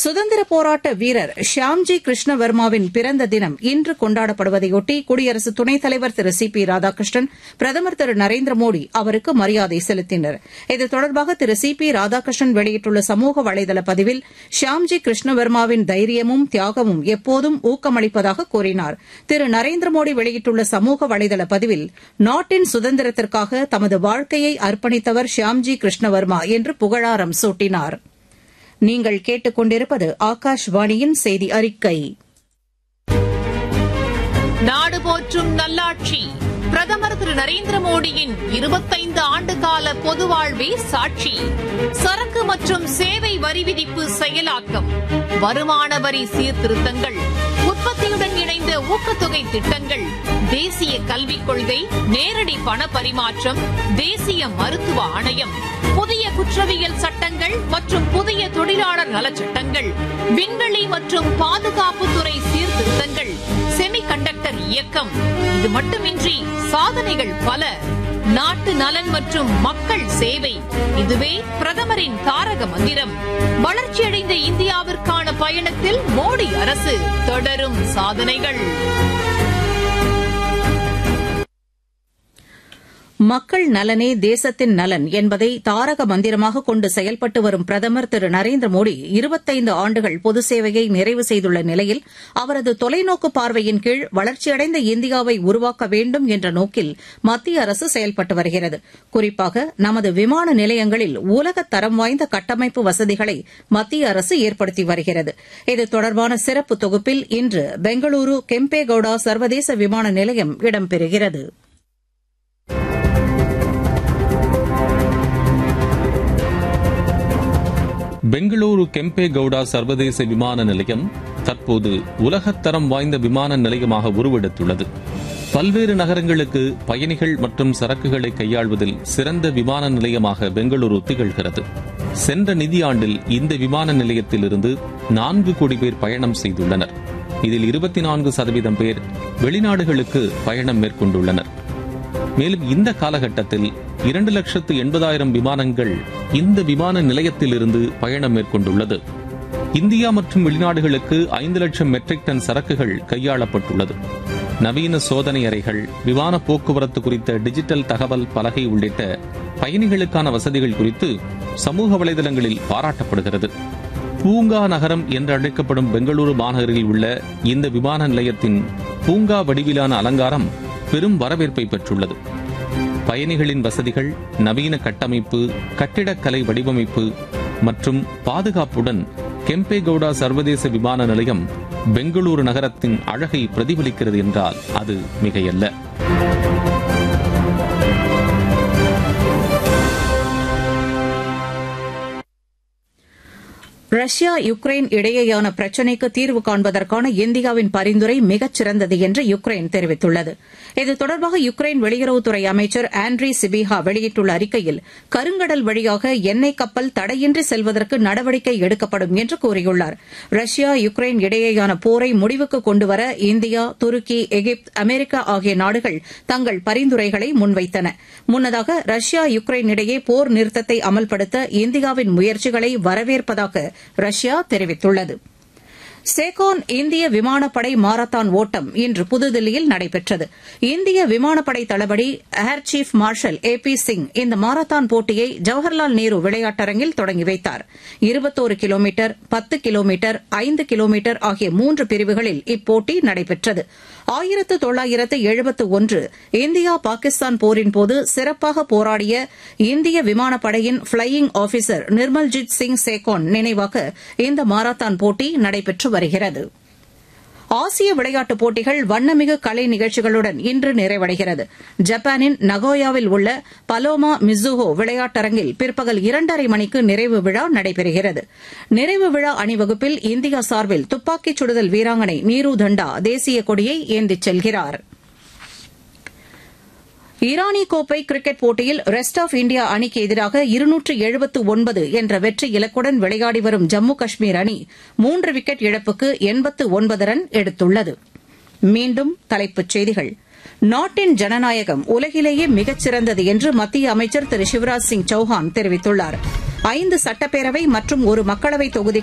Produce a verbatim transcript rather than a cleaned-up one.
சுதந்திர போராட்ட வீரர் ஷியாம்ஜி கிருஷ்ணவர்மாவின் பிறந்த தினம் இன்று கொண்டாடப்படுவதையொட்டி குடியரசு துணைத் தலைவர் திரு சி பி ராதாகிருஷ்ணன், பிரதமர் திரு நரேந்திர மோடி அவருக்கு மரியாதை செலுத்தினர். இது தொடர்பாக திரு சி பி ராதாகிருஷ்ணன் வெளியிட்டுள்ள சமூக வலைதள பதிவில், ஷியாம்ஜி கிருஷ்ணவர்மாவின் தைரியமும் தியாகமும் எப்போதும் ஊக்கமளிப்பதாக கூறினார். திரு நரேந்திர மோடி வெளியிட்டுள்ள சமூக வலைதள பதிவில், நாட்டின் சுதந்திரத்திற்காக தமது வாழ்க்கையை அர்ப்பணித்தவர் ஷியாம்ஜி கிருஷ்ணவர்மா என்று புகழாரம் சூட்டினார். நீங்கள் கேட்டுக் கொண்டிருப்பது ஆகாஷ்வாணியின் செய்தி அறிக்கை. நாடு போற்றும் நல்லாட்சி பிரதமர் திரு நரேந்திர மோடியின் இருபத்தைந்து ஆண்டுகால பொது வாழ்வே சாட்சி. சரக்கு மற்றும் சேவை வரி விதிப்பு செயலாக்கம், வருமான வரி சீர்திருத்தங்கள், உற்பத்தியுடன் இணைந்த ஊக்கத்தொகை திட்டங்கள், தேசிய கல்விக் கொள்கை, நேரடி பண பரிமாற்றம், தேசிய மருத்துவ ஆணையம், புதிய குற்றவியல் சட்டங்கள் மற்றும் புதிய தொழிலாளர் நலச்சட்டங்கள், விண்வெளி மற்றும் பாதுகாப்புத்துறை சீர்திருத்தங்கள், செமி கண்டக்டர் இயக்கம். இது மட்டுமின்றி சாதனைகள் பல. நாட்டு நலன் மற்றும் மக்கள் சேவை, இதுவே பிரதமரின் தாரக மந்திரம். வளர்ச்சியடைந்த இந்தியாவிற்கான பயணத்தில் மோடி அரசு தொடரும் சாதனைகள். மக்கள் நலனே தேசத்தின் நலன் என்பதை தாரக மந்திரமாக கொண்டு செயல்பட்டு வரும் பிரதமர் திரு நரேந்திர மோடி இருபத்தைந்து ஆண்டுகள் பொது சேவையை நிறைவு செய்துள்ள நிலையில், அவரது தொலைநோக்கு பார்வையின் கீழ் வளர்ச்சியடைந்த இந்தியாவை உருவாக்க வேண்டும் என்ற நோக்கில் மத்திய அரசு செயல்பட்டு வருகிறது. குறிப்பாக நமது விமான நிலையங்களில் உலக தரம் வாய்ந்த கட்டமைப்பு வசதிகளை மத்திய அரசு ஏற்படுத்தி வருகிறது. இது தொடர்பான சிறப்பு தொகுப்பில் இன்று பெங்களூரு கெம்பேகவுடா சர்வதேச விமான நிலையம் இடம்பெறுகிறது. பெங்களூரு கெம்பேகவுடா சர்வதேச விமான நிலையம் தற்போது உலகத்தரம் வாய்ந்த விமான நிலையமாக உருவெடுத்துள்ளது. பல்வேறு நகரங்களுக்கு பயணிகள் மற்றும் சரக்குகளை கையாள்வதில் சிறந்த விமான நிலையமாக பெங்களூரு திகழ்கிறது. சென்ற நிதியாண்டில் இந்த விமான நிலையத்திலிருந்து நான்கு கோடி பேர் பயணம் செய்துள்ளனர். இதில் இருபத்தி நான்கு சதவீதம் பேர் வெளிநாடுகளுக்கு பயணம் மேற்கொண்டுள்ளனர். மேலும் இந்த காலகட்டத்தில் இரண்டு லட்சத்து எண்பதாயிரம் விமானங்கள் இந்த விமான நிலையத்திலிருந்து பயணம் மேற்கொண்டுள்ளது. இந்தியா மற்றும் வெளிநாடுகளுக்கு ஐந்து லட்சம் மெட்ரிக் டன் சரக்குகள் கையாளப்பட்டுள்ளது. நவீன சோதனை அறைகள், விமான போக்குவரத்து குறித்த டிஜிட்டல் தகவல் பலகை உள்ளிட்ட பயணிகளுக்கான வசதிகள் குறித்து சமூக வலைதளங்களில் பாராட்டப்படுகிறது. பூங்கா நகரம் என்று அழைக்கப்படும் பெங்களூரு மாநகரில் உள்ள இந்த விமான நிலையத்தின் பூங்கா வடிவிலான அலங்காரம் பெரும் வரவேற்பை பெற்றுள்ளது. பயணிகளின் வசதிகள், நவீன கட்டமைப்பு, கட்டிடக்கலை வடிவமைப்பு மற்றும் பாதுகாப்புடன் கெம்பேகவுடா சர்வதேச விமான நிலையம் பெங்களூரு நகரத்தின் அழகை பிரதிபலிக்கிறது என்றால் அது மிகையல்ல. ரஷ்யா யுக்ரைன் இடையேயான பிரச்சினைக்கு தீர்வு காண்பதற்கான இந்தியாவின் பரிந்துரை மிகச் சிறந்தது என்று யுக்ரைன் தெரிவித்துள்ளது. இது தொடர்பாக யுக்ரைன் வெளியுறவுத்துறை அமைச்சர் ஆண்ட்ரி சிபிஹா வெளியிட்டுள்ள அறிக்கையில், கருங்கடல் வழியாக எண்ணெய் கப்பல் தடையின்றி செல்வதற்கு நடவடிக்கை எடுக்கப்படும் என்று கூறியுள்ளார். ரஷ்யா யுக்ரைன் இடையேயான போரை முடிவுக்கு கொண்டுவர இந்தியா, துருக்கி, எகிப்து, அமெரிக்கா ஆகிய நாடுகள் தங்கள் பரிந்துரைகளை முன்வைத்தன. முன்னதாக ரஷ்யா யுக்ரைன் இடையே போர் நிறுத்தத்தை அமல்படுத்த இந்தியாவின் முயற்சிகளை வரவேற்பதாக ரஷ்யா தெரிவித்துள்ளது. சேகோன் இந்திய விமானப்படை மாரத்தான் ஓட்டம் இன்று புதுதில்லியில் நடைபெற்றது. இந்திய விமானப்படை தளபதி ஏர் சீஃப் மார்ஷல் ஏ பி சிங் இந்த மாரத்தான் போட்டியை ஜவஹர்லால் நேரு விளையாட்டரங்கில் தொடங்கி வைத்தார். இருபத்தோரு கிலோமீட்டர், பத்து கிலோமீட்டர், ஐந்து கிலோமீட்டர் ஆகிய மூன்று பிரிவுகளில் இப்போட்டி நடைபெற்றது. ஆயிரத்து தொள்ளாயிரத்து எழுபத்து ஒன்று இந்தியா பாகிஸ்தான் போரின்போது சிறப்பாக போராடிய இந்திய விமானப்படையின் பிளையிங் ஆபீசர் நிர்மல்ஜித் சிங் சேகோன் நினைவாக இந்த மாரத்தான் போட்டி நடைபெற்று வருகிறது. ஆசிய விளையாட்டுப் போட்டிகள் வண்ணமிகு கலை நிகழ்ச்சிகளுடன் இன்று நிறைவடைகிறது. ஜப்பானின் நகோயாவில் உள்ள பலோமா மிசுஹோ விளையாட்டரங்கில் பிற்பகல் இரண்டரை மணிக்கு நிறைவு விழா நடைபெறுகிறது. நிறைவு விழா அணிவகுப்பில் இந்தியா சார்பில் துப்பாக்கிச் சுடுதல் வீராங்கனை நீரு தண்டா தேசிய கொடியை ஏந்திச் செல்கிறார். ஈரானி கோப்பை கிரிக்கெட் போட்டியில் ரெஸ்ட் ஆஃப் இந்தியா அணிக்கு எதிராக இருநூற்று எழுபத்து ஒன்பது என்ற வெற்றி இலக்குடன் விளையாடி வரும் ஜம்மு காஷ்மீர் அணி மூன்று விக்கெட் இழப்புக்கு எண்பத்து ஒன்பது ரன் எடுத்துள்ளது. மீண்டும் தலைப்புச் செய்திகள். நாட்டின் ஜனநாயகம் உலகிலேயே மிகச் சிறந்தது என்று மத்திய அமைச்சர் திரு சிவராஜ் சிங் சௌஹான் தெரிவித்துள்ளார். ஐந்து சட்டப்பேரவை மற்றும் ஒரு மக்களவைத் தொகுதி